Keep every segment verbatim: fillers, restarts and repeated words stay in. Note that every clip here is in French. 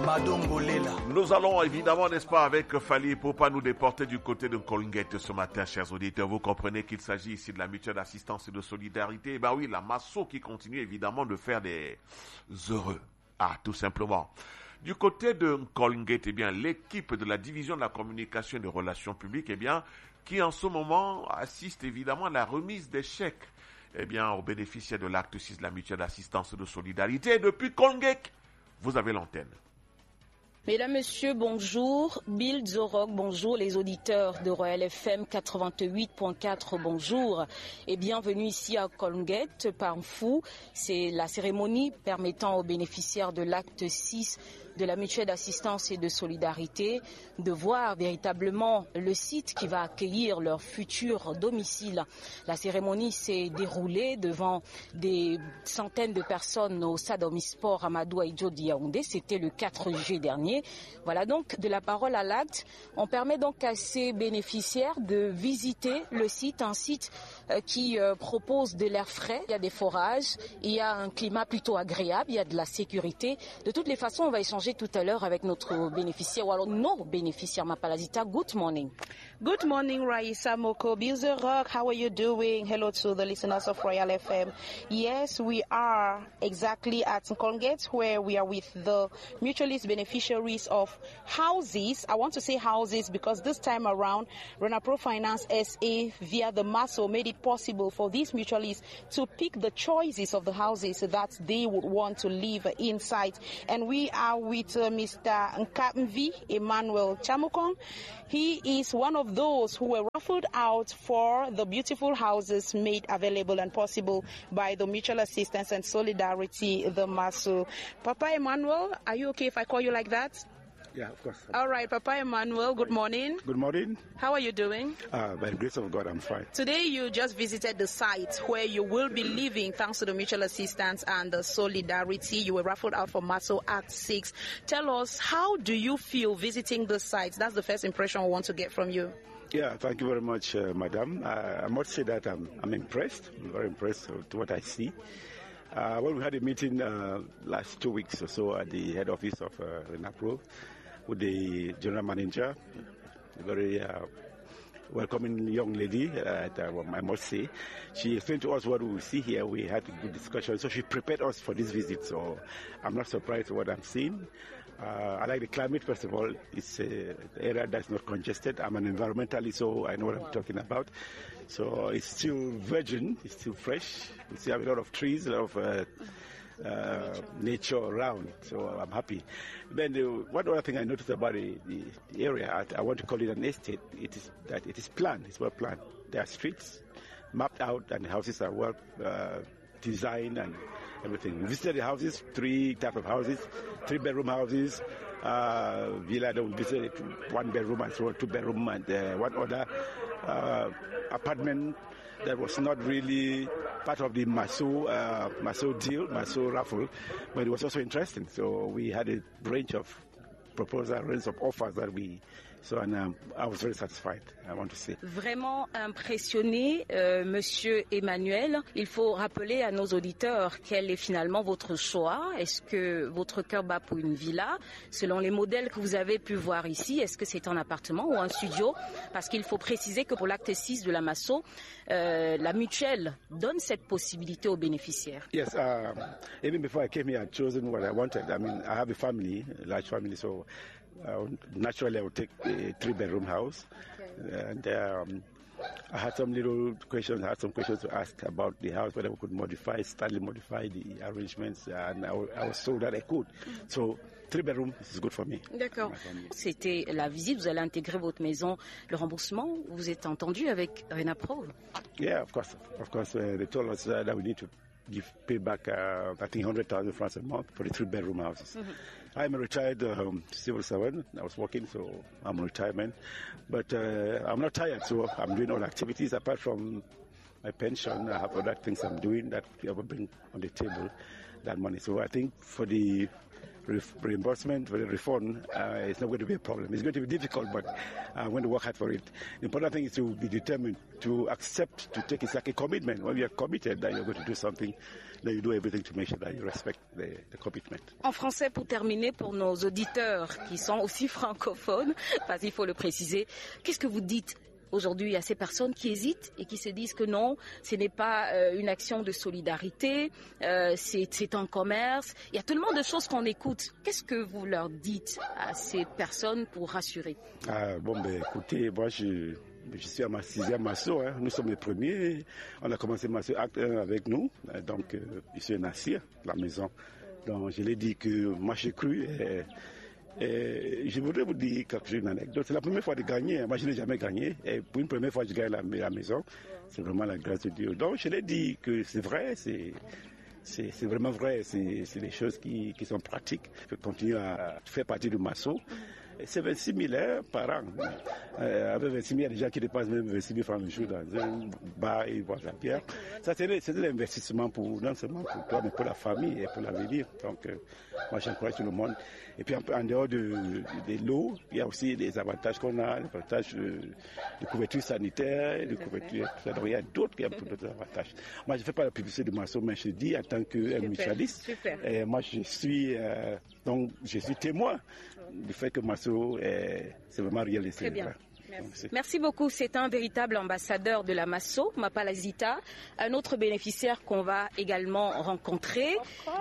Nous allons évidemment, n'est-ce pas, avec Fally Ipupa nous déporter du côté de Colgate ce matin, chers auditeurs. Vous comprenez qu'il s'agit ici de la mutuelle d'assistance et de solidarité. Eh bien oui, la Masso qui continue évidemment de faire des heureux. Ah, tout simplement. Du côté de Colgate, eh bien, l'équipe de la division de la communication et des relations publiques, eh bien, qui en ce moment assiste évidemment à la remise des chèques, eh bien, aux bénéficiaires de l'acte six de la mutuelle d'assistance et de solidarité. Et depuis Colgate, vous avez l'antenne. Mesdames, Messieurs, bonjour. Bill Zorog, bonjour. Les auditeurs de Royal F M quatre-vingt-huit point quatre, bonjour. Et bienvenue ici à Colgate, Pamfou. C'est la cérémonie permettant aux bénéficiaires de l'acte six de la mutuelle d'assistance et de solidarité de voir véritablement le site qui va accueillir leur futur domicile. La cérémonie s'est déroulée devant des centaines de personnes au stade Omnisport Amadou Ahidjo de Yaoundé. C'était le quatre juillet dernier. Voilà donc de la parole à l'acte. On permet donc à ces bénéficiaires de visiter le site, un site qui propose de l'air frais. Il y a des forages, il y a un climat plutôt agréable, il y a de la sécurité. De toutes les façons, on va échanger tout à l'heure avec notre bénéficiaire, ou alors nos bénéficiaires, Mapalazita. Good morning. Good morning, Raissa Moko. Bilzerok, how are you doing? Hello to the listeners of Royal F M. Yes, we are exactly at Colgate, where we are with the mutualist beneficiaries of houses. I want to say houses because this time around, Renapro Finance S A via the Masso made it possible for these mutualists to pick the choices of the houses that they would want to live inside. And we are with uh, Mister Nkapmvi Emmanuel Chamukong. He is one of those who were raffled out for the beautiful houses made available and possible by the Mutual Assistance and Solidarity, the Masso. Papa Emmanuel, are you okay if I call you like that? Yeah, of course. All right, Papa Emmanuel, good morning. Good morning. How are you doing? Uh, by the grace of God, I'm fine. Today you just visited the site where you will be living thanks to the mutual assistance and the solidarity. You were raffled out for Masso Act six. Tell us, how do you feel visiting the site? That's the first impression we want to get from you. Yeah, thank you very much, uh, Madam. Uh, I must say that I'm, I'm impressed. I'm very impressed with what I see. Uh, when we had a meeting uh, last two weeks or so at the head office of uh, Renapro, with the general manager, a very uh, welcoming young lady, uh, I must say. She explained to us what we will see here. We had a good discussion, so she prepared us for this visit. So I'm not surprised at what I'm seeing. Uh, I like the climate, first of all. It's an area that's not congested. I'm an environmentalist, so I know what I'm talking about. So it's still virgin, it's still fresh. We still have a lot of trees, a lot of uh, Uh, nature around, so I'm happy. Then the, one other thing I noticed about the, the, the area, I, I want to call it an estate, it is that it is planned, it's well planned. There are streets mapped out and the houses are well uh, designed and everything. We visited the houses, three types of houses, three bedroom houses, uh, villa, we visited one bedroom and so on, two bedroom and uh, one other uh, apartment that was not really part of the Masso, uh, Masso deal, Masso raffle, but it was also interesting. So we had a range of proposals, a range of offers that we So, and, um, I was very satisfied, I want to say. Vraiment impressionné, euh, Monsieur Emmanuel. Il faut rappeler à nos auditeurs quel est finalement votre choix. Est-ce que votre cœur bat pour une villa? Selon les modèles que vous avez pu voir ici, est-ce que c'est un appartement ou un studio? Parce qu'il faut préciser que pour l'acte six de la Masso, euh, la mutuelle donne cette possibilité aux bénéficiaires. Yes, um, even before I came here, I'd chosen what I wanted. I mean, I have a family, a large family, so Uh, naturally, I would take a three-bedroom house, okay. and um, I had some little questions. I had some questions to ask about the house, whether we could modify, slightly modify the arrangements, and I, I was told that I could. Mm-hmm. So, three-bedroom is good for me. D'accord. C'était la visite. Vous allez intégrer votre maison, le remboursement. Vous êtes entendu avec Renapro? Yeah, of course, of course. Uh, they told us uh, that we need to give pay back, uh, I think, one hundred thousand francs a month for the three-bedroom houses. Mm-hmm. I'm a retired um, civil servant. I was working, so I'm in retirement. But uh, I'm not tired, so I'm doing all activities apart from my pension. I have other things I'm doing that I will bring on the table that money. So I think for the reimbursement, for the refund, uh, it's not going to be a problem. It's going to be difficult, but I'm going to work hard for it. The important thing is to be determined, to accept, to take it like a commitment. When you are committed that you're going to do something, then you do everything to make sure that you respect the, the commitment. En français, pour terminer, pour nos auditeurs qui sont aussi francophones, parce qu'il faut le préciser, qu'est-ce que vous dites aujourd'hui à ces personnes qui hésitent et qui se disent que non, ce n'est pas euh, une action de solidarité, euh, c'est, c'est un commerce. Il y a tellement de choses qu'on écoute. Qu'est-ce que vous leur dites à ces personnes pour rassurer? Ah, bon, ben, écoutez, moi, je, je suis à ma sixième masso. Hein. Nous sommes les premiers. On a commencé masso acte un avec nous. Donc, euh, ici, Nassir, la maison. Donc, je l'ai dit que moi, j'ai cru. Et, Et je voudrais vous dire quelque chose, une anecdote. C'est la première fois de gagner. Moi, je n'ai jamais gagné. Et pour une première fois, je gagne la, la maison. C'est vraiment la grâce de Dieu. Donc, je l'ai dit que c'est vrai, c'est, c'est, c'est vraiment vrai. C'est, c'est des choses qui, qui sont pratiques. Je peux continuer à faire partie du masso. C'est vingt-six mille hein, par an. Euh, avec vingt-six mille, il y a des gens qui dépassent même vingt-six mille francs le jour dans un bar et boivent la bière. Ça, c'est, c'est de l'investissement pour, non seulement pour toi, mais pour la famille et pour l'avenir. Donc, euh, moi, j'encourage tout le monde. Et puis, en, en dehors de, de, de l'eau, il y a aussi des avantages qu'on a, des avantages de, de couverture sanitaire, de couverture, tout ça. Donc, il y a d'autres qui ont d'autres avantages. Moi, je ne fais pas la publicité de maçon, mais je dis en tant que mutualiste. Et moi, je suis, euh, donc, je suis témoin du fait que Masso, est, c'est vraiment réalisé. Très bien. Merci. Merci beaucoup. C'est un véritable ambassadeur de la Masso, Mapalazita. Un autre bénéficiaire qu'on va également rencontrer,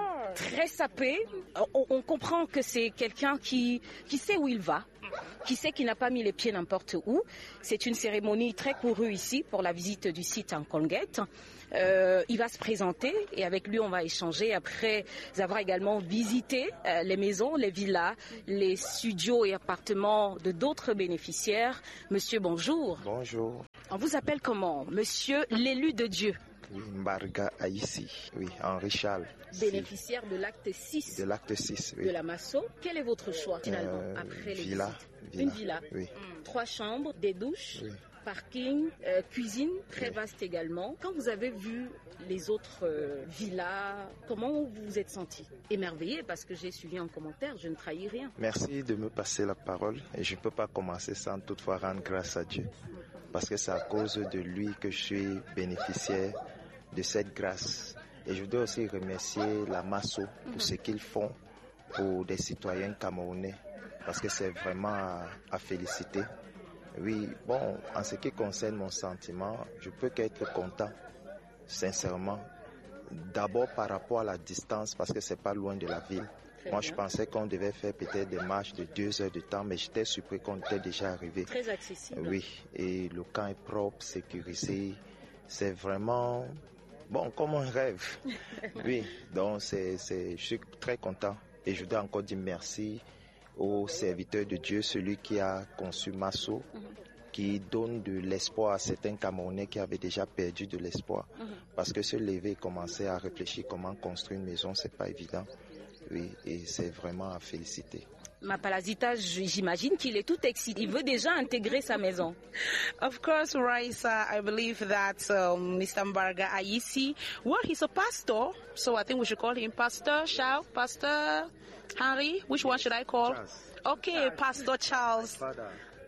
très sapé. On, on comprend que c'est quelqu'un qui, qui sait où il va, qui sait qu'il n'a pas mis les pieds n'importe où. C'est une cérémonie très courue ici pour la visite du site en Colgate. Euh, il va se présenter et avec lui on va échanger après avoir également visité euh, les maisons, les villas, les studios et appartements de d'autres bénéficiaires. Monsieur, bonjour. Bonjour. On vous appelle comment? Monsieur l'élu de Dieu. Oui, Mbarga Aïssi, oui, Henri Charles. Bénéficiaire de l'acte six. De l'acte six, oui. De la Masso. Quel est votre choix finalement euh, après les villa, visites? Une villa. Oui. Mmh. Trois chambres, des douches. Oui. Parking, euh, cuisine, très vaste également. Quand vous avez vu les autres euh, villas, comment vous vous êtes senti? Émerveillé, parce que j'ai suivi en commentaire, je ne trahis rien. Merci de me passer la parole et je ne peux pas commencer sans toutefois rendre grâce à Dieu. Parce que c'est à cause de lui que je suis bénéficiaire de cette grâce. Et je voudrais aussi remercier la Masso pour ce qu'ils font pour des citoyens camerounais. Parce que c'est vraiment à, à féliciter. Oui, bon, en ce qui concerne mon sentiment, je peux qu'être content, sincèrement. D'abord par rapport à la distance, parce que c'est pas loin de la ville. Très Moi, bien. Je pensais qu'on devait faire peut-être des marches de deux heures de temps, mais j'étais surpris qu'on était déjà arrivé. Très accessible. Oui, et le camp est propre, sécurisé. C'est vraiment, bon, comme un rêve. Oui, donc c'est, c'est, je suis très content. Et je voudrais encore dire merci au serviteur de Dieu, celui qui a conçu Masso, mm-hmm. qui donne de l'espoir à certains Camerounais qui avaient déjà perdu de l'espoir. Mm-hmm. Parce que se lever et commencer à réfléchir comment construire une maison, c'est pas évident. Oui, et c'est vraiment à féliciter. Mapalazita, j'imagine qu'il est tout excité. Il veut déjà intégrer sa maison. Of course, Raisa, I believe that um, Mister Mbarga Aïssi, well, he's a pastor, so I think we should call him Pastor Shao, Pastor Henry. Which one should I call? Charles. Okay, Charles. Pastor Charles. Father.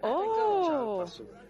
Oh,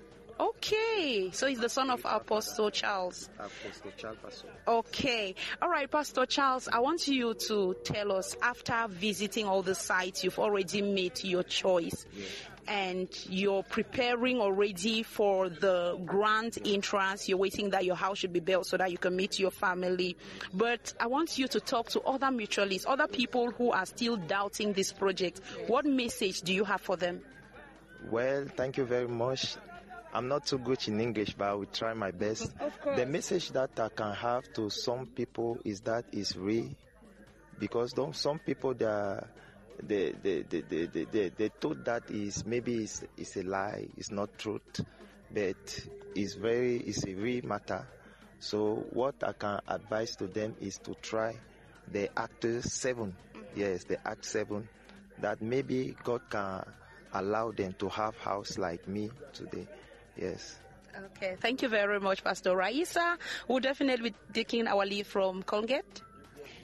okay. So he's the son of Apostle Charles. Apostle Charles Pastor. Okay. All right, Pastor Charles, I want you to tell us, after visiting all the sites, you've already made your choice. Yeah. And you're preparing already for the grand entrance. You're waiting that your house should be built so that you can meet your family. But I want you to talk to other mutualists, other people who are still doubting this project. What message do you have for them? Well, thank you very much. I'm not too good in English, but I will try my best. Of course. The message that I can have to some people is that it's real. Because some people, they are... They, they, they, they, they, they, they thought that is maybe it's, it's a lie, it's not truth, but it's very, it's a real matter. So what I can advise to them is to try the Act seven, yes, the Act seven, that maybe God can allow them to have house like me today, yes. Okay, thank you very much, Pastor Raisa. We'll definitely be taking our leave from Colgate.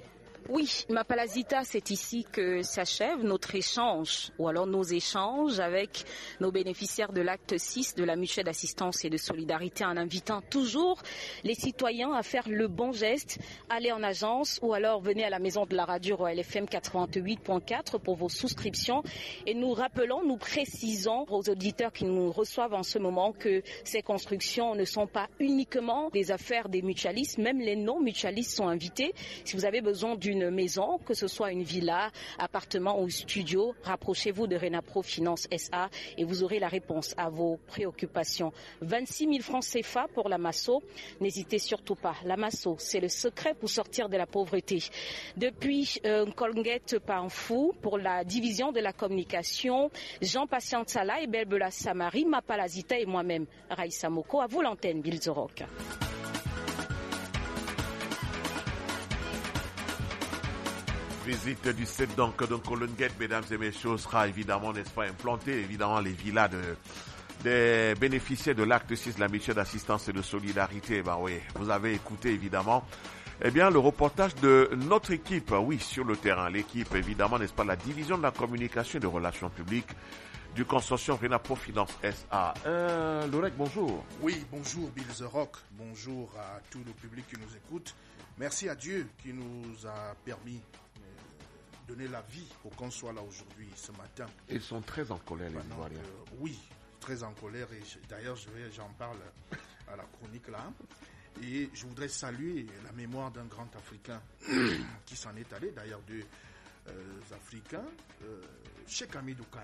Oui, Mapalazita, c'est ici que s'achève notre échange, ou alors nos échanges avec nos bénéficiaires de l'acte six de la mutuelle d'assistance et de solidarité, en invitant toujours les citoyens à faire le bon geste, aller en agence ou alors venez à la maison de la radio Royal F M quatre-vingt-huit point quatre pour vos souscriptions. Et nous rappelons, nous précisons aux auditeurs qui nous reçoivent en ce moment que ces constructions ne sont pas uniquement des affaires des mutualistes, même les non-mutualistes sont invités. Si vous avez besoin d'une une maison, que ce soit une villa, appartement ou studio, rapprochez-vous de Renapro Finance S A et vous aurez la réponse à vos préoccupations. vingt-six mille francs C F A pour la Masso. N'hésitez surtout pas. La Masso, c'est le secret pour sortir de la pauvreté. Depuis euh, Colgate Panfou, pour la division de la communication, Jean Patient Sala et Belbela Samari, Mapalazita et moi-même, Raïssa Moko, à vous l'antenne, Bill Zorok. Visite du site donc de Colgate, mesdames et messieurs, sera évidemment, n'est-ce pas, implanté, évidemment, les villas de, des bénéficiaires de l'acte six de la mutuelle d'assistance et de solidarité. Ben oui, vous avez écouté, évidemment, eh bien, le reportage de notre équipe, oui, sur le terrain. L'équipe, évidemment, n'est-ce pas, la division de la communication et des relations publiques du consortium Renapro Finance S A. Euh, Lorec, bonjour. Oui, bonjour Bill The Rock, bonjour à tout le public qui nous écoute. Merci à Dieu qui nous a permis donner la vie pour qu'on soit là aujourd'hui, ce matin. Ils sont très en colère, les Ivoiriens. Euh, oui, très en colère. Et je, d'ailleurs, je vais, j'en parle à la chronique là. Et je voudrais saluer la mémoire d'un grand Africain qui s'en est allé, d'ailleurs deux euh, Africains, euh, Cheikh Hamidou Kane,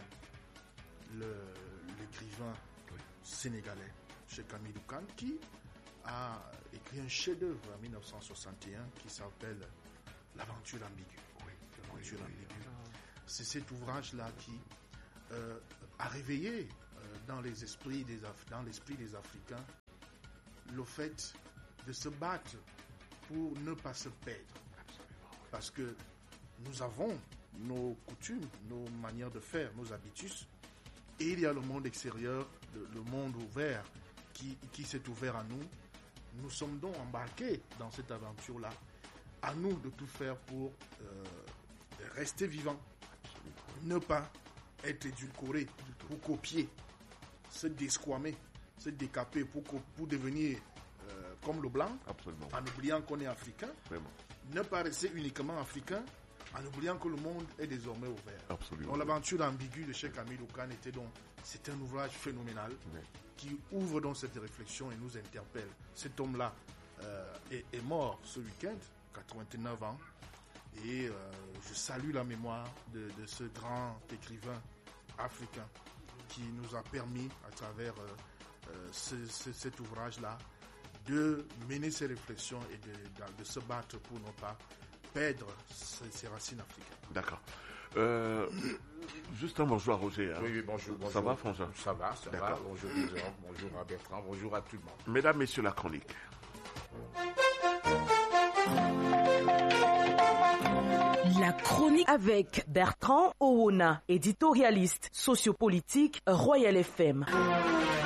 le, l'écrivain oui. sénégalais, Cheikh Hamidou Kane, qui a écrit un chef-d'œuvre en dix-neuf cent soixante et un qui s'appelle L'aventure ambiguë. Oui, ambiguë. C'est cet ouvrage-là qui euh, a réveillé euh, dans les esprits des Af- dans l'esprit des Africains le fait de se battre pour ne pas se perdre. Parce que nous avons nos coutumes, nos manières de faire, nos habitudes, et il y a le monde extérieur, le, le monde ouvert qui, qui s'est ouvert à nous. Nous sommes donc embarqués dans cette aventure-là. À nous de tout faire pour euh, rester vivant, ne pas être édulcoré, pour copier, se désquamer, se décaper pour, pour devenir euh, comme le blanc, absolument, en oubliant qu'on est africain, vraiment. Ne pas rester uniquement africain, en oubliant que le monde est désormais ouvert. Absolument. Donc, l'aventure ambiguë de Cheikh Hamidou Kane était donc, c'est un ouvrage phénoménal oui. qui ouvre donc cette réflexion et nous interpelle. Cet homme-là euh, est, est mort ce week-end, quatre-vingt-neuf ans, et euh, je salue la mémoire de, de ce grand écrivain africain qui nous a permis, à travers euh, euh, ce, ce, cet ouvrage-là, de mener ces réflexions et de, de, de se battre pour ne pas perdre ces, ces racines africaines. D'accord. Euh, juste un bonjour à Roger. Hein. Oui, oui, bonjour, bonjour. Ça va, François? Ça va, ça D'accord. va. Bonjour, Bizarre, bonjour à Bertrand, bonjour à tout le monde. Mesdames, messieurs, la chronique. La chronique avec Bertrand Owona, éditorialiste sociopolitique Royal F M.